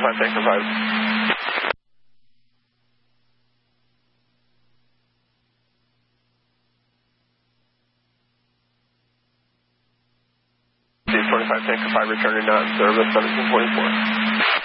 25 Tanker 5. C 25 Tanker 5 returning not in service, 1744.